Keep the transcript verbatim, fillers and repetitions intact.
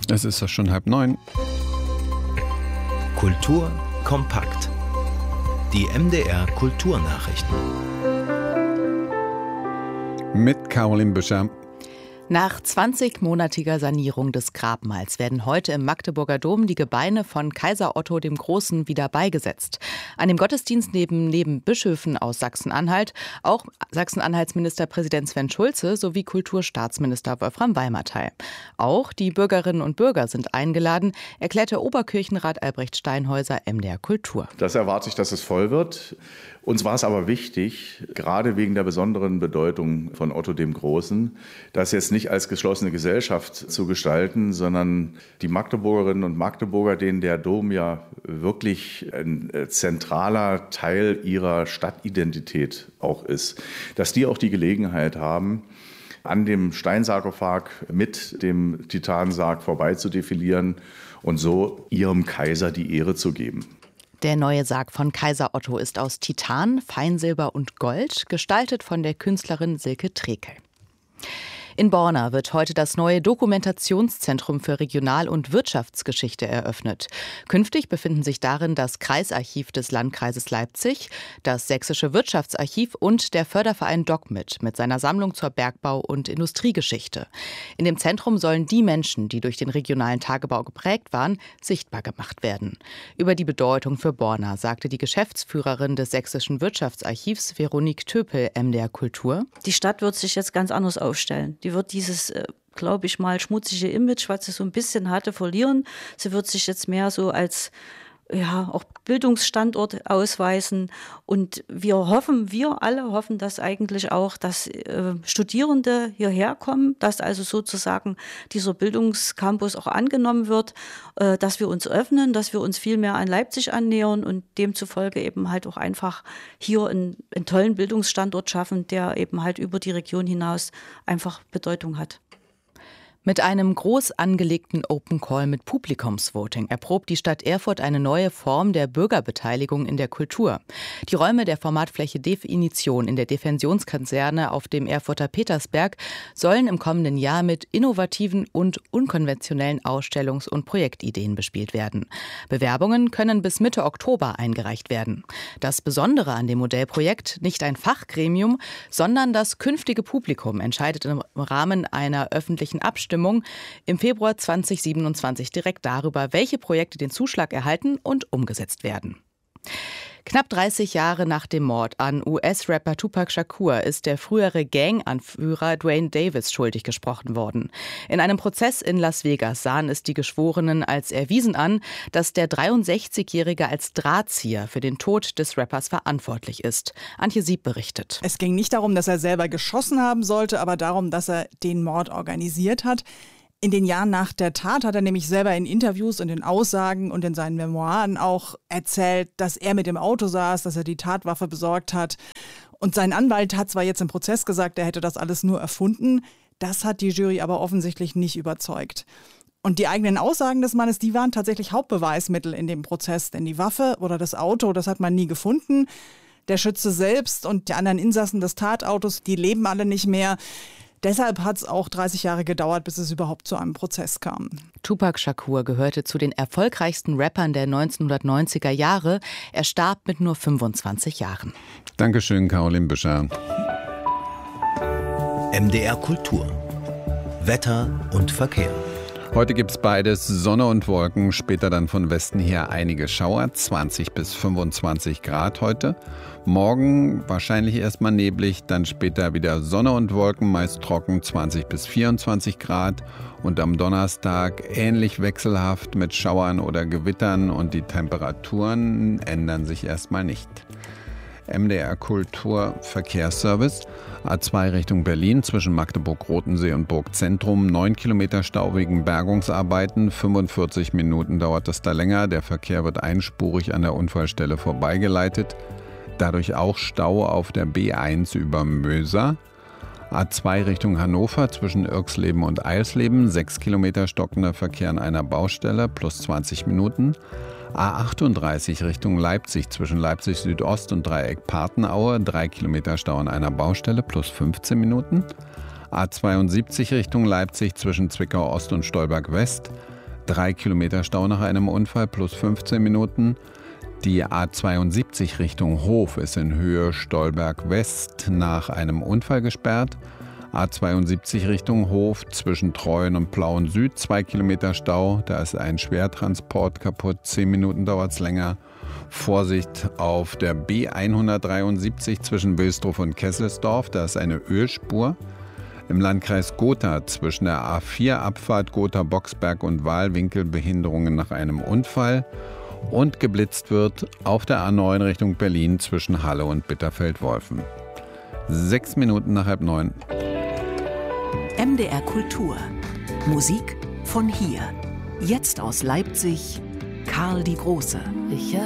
Es ist ja schon halb neun. Kultur kompakt. Die M D R Kulturnachrichten. Mit Caroline Büscher. Nach zwanzigmonatiger Sanierung des Grabmals werden heute im Magdeburger Dom die Gebeine von Kaiser Otto dem Großen wieder beigesetzt. An dem Gottesdienst neben, neben Bischöfen aus Sachsen-Anhalt auch Sachsen-Anhalts Ministerpräsident Sven Schulze sowie Kulturstaatsminister Wolfram Weimer teil. Auch die Bürgerinnen und Bürger sind eingeladen, erklärte Oberkirchenrat Albrecht Steinhäuser M D R Kultur. Das erwarte ich, dass es voll wird. Uns war es aber wichtig, gerade wegen der besonderen Bedeutung von Otto dem Großen, das jetzt nicht als geschlossene Gesellschaft zu gestalten, sondern die Magdeburgerinnen und Magdeburger, denen der Dom ja wirklich ein zentraler Teil ihrer Stadtidentität auch ist, dass die auch die Gelegenheit haben, an dem Steinsarkophag mit dem Titansarg vorbei zu defilieren und so ihrem Kaiser die Ehre zu geben. Der neue Sarg von Kaiser Otto ist aus Titan, Feinsilber und Gold, gestaltet von der Künstlerin Silke Trekel. In Borna wird heute das neue Dokumentationszentrum für Regional- und Wirtschaftsgeschichte eröffnet. Künftig befinden sich darin das Kreisarchiv des Landkreises Leipzig, das Sächsische Wirtschaftsarchiv und der Förderverein DocMit mit seiner Sammlung zur Bergbau- und Industriegeschichte. In dem Zentrum sollen die Menschen, die durch den regionalen Tagebau geprägt waren, sichtbar gemacht werden. Über die Bedeutung für Borna sagte die Geschäftsführerin des Sächsischen Wirtschaftsarchivs, Veronique Töpel, M D R Kultur. Die Stadt wird sich jetzt ganz anders aufstellen. Die wird dieses, glaube ich mal, schmutzige Image, was sie so ein bisschen hatte, verlieren. Sie wird sich jetzt mehr so als ja, auch Bildungsstandort ausweisen. Und wir hoffen, wir alle hoffen das eigentlich auch, dass äh, Studierende hierher kommen, dass also sozusagen dieser Bildungscampus auch angenommen wird, äh, dass wir uns öffnen, dass wir uns viel mehr an Leipzig annähern und demzufolge eben halt auch einfach hier einen, einen tollen Bildungsstandort schaffen, der eben halt über die Region hinaus einfach Bedeutung hat. Mit einem groß angelegten Open Call mit Publikumsvoting erprobt die Stadt Erfurt eine neue Form der Bürgerbeteiligung in der Kultur. Die Räume der Formatfläche Definition in der Defensionskaserne auf dem Erfurter Petersberg sollen im kommenden Jahr mit innovativen und unkonventionellen Ausstellungs- und Projektideen bespielt werden. Bewerbungen können bis Mitte Oktober eingereicht werden. Das Besondere an dem Modellprojekt: nicht ein Fachgremium, sondern das künftige Publikum entscheidet im Rahmen einer öffentlichen Abstimmung im Februar zweitausendsiebenundzwanzig direkt darüber, welche Projekte den Zuschlag erhalten und umgesetzt werden. Knapp dreißig Jahre nach dem Mord an U S-Rapper Tupac Shakur ist der frühere Gang-Anführer Duane Davis schuldig gesprochen worden. In einem Prozess in Las Vegas sahen es die Geschworenen als erwiesen an, dass der dreiundsechzigjährige als Drahtzieher für den Tod des Rappers verantwortlich ist. Antje Sieb berichtet. Es ging nicht darum, dass er selber geschossen haben sollte, aber darum, dass er den Mord organisiert hat. In den Jahren nach der Tat hat er nämlich selber in Interviews und in Aussagen und in seinen Memoiren auch erzählt, dass er mit dem Auto saß, dass er die Tatwaffe besorgt hat. Und sein Anwalt hat zwar jetzt im Prozess gesagt, er hätte das alles nur erfunden. Das hat die Jury aber offensichtlich nicht überzeugt. Und die eigenen Aussagen des Mannes, die waren tatsächlich Hauptbeweismittel in dem Prozess. Denn die Waffe oder das Auto, das hat man nie gefunden. Der Schütze selbst und die anderen Insassen des Tatautos, die leben alle nicht mehr. Deshalb hat es auch dreißig Jahre gedauert, bis es überhaupt zu einem Prozess kam. Tupac Shakur gehörte zu den erfolgreichsten Rappern der neunzehnhundertneunziger Jahre. Er starb mit nur fünfundzwanzig Jahren. Dankeschön, Caroline Büscher. M D R Kultur. Wetter und Verkehr. Heute gibt's beides, Sonne und Wolken, später dann von Westen her einige Schauer, zwanzig bis fünfundzwanzig Grad heute. Morgen wahrscheinlich erstmal neblig, dann später wieder Sonne und Wolken, meist trocken, zwanzig bis vierundzwanzig Grad. Und am Donnerstag ähnlich wechselhaft mit Schauern oder Gewittern und die Temperaturen ändern sich erstmal nicht. M D R Kultur Verkehrsservice. A zwei Richtung Berlin zwischen Magdeburg-Rotensee und Burgzentrum. neun Kilometer Stau wegen Bergungsarbeiten. fünfundvierzig Minuten dauert es da länger. Der Verkehr wird einspurig an der Unfallstelle vorbeigeleitet. Dadurch auch Stau auf der B eins über Möser. A zwei Richtung Hannover zwischen Irxleben und Eilsleben. sechs Kilometer stockender Verkehr an einer Baustelle plus zwanzig Minuten. A achtunddreißig Richtung Leipzig zwischen Leipzig Südost und Dreieck Partenaue, drei Kilometer Stau an einer Baustelle plus fünfzehn Minuten. A zweiundsiebzig Richtung Leipzig zwischen Zwickau Ost und Stolberg West, Drei Kilometer Stau nach einem Unfall plus fünfzehn Minuten. Die A zweiundsiebzig Richtung Hof ist in Höhe Stolberg West nach einem Unfall gesperrt. A zweiundsiebzig Richtung Hof zwischen Treuen und Plauen Süd, zwei Kilometer Stau. Da ist ein Schwertransport kaputt, zehn Minuten dauert es länger. Vorsicht auf der B hundertdreiundsiebzig zwischen Wilsdruff und Kesselsdorf, da ist eine Ölspur. Im Landkreis Gotha zwischen der A vier Abfahrt Gotha-Boxberg und Wahlwinkel Behinderungen nach einem Unfall. Und geblitzt wird auf der A neun Richtung Berlin zwischen Halle und Bitterfeld-Wolfen. Sechs Minuten nach halb neun. M D R Kultur. Musik von hier. Jetzt aus Leipzig, Karl die Große. Ich